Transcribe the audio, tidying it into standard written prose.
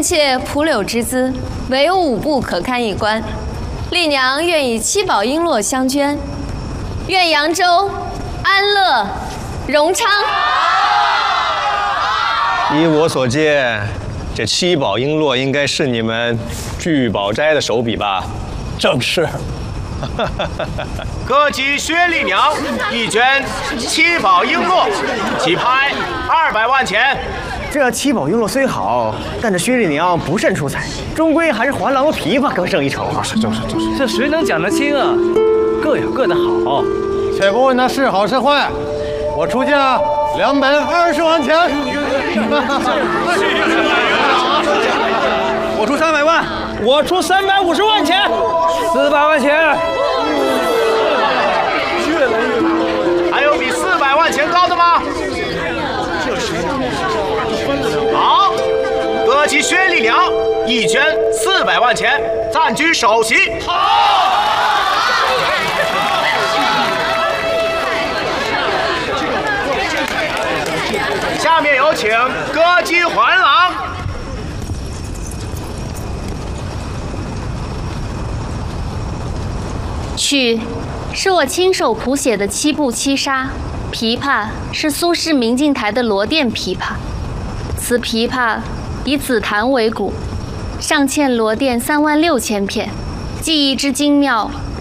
妾蒲柳之姿，唯有舞步可堪一观。丽娘愿以7宝璎珞相捐，愿扬州安乐荣昌。 依我所见，这7宝璎珞应该是你们聚宝斋的手笔吧？ 正是。 各级薛丽娘一捐7宝璎珞，起拍200万钱。 这7宝璎珞虽好，但这薛丽娘不甚出彩，终归还是还郎的琵琶更胜一筹啊！ 就是，这谁能讲得清啊？各有各的好。 且不问他是好是坏，我出价220万钱。 我出300万，我出350万钱，400万钱。 还有比400万钱高的吗？好，各级薛丽娘一捐400万钱，暂居首席。下面有请歌姬还郎。 曲是我亲手谱写的7部7杀，琵琶是苏轼明镜台的罗甸琵琶。此琵琶以紫檀为骨，上嵌罗甸36000片，技艺之精妙，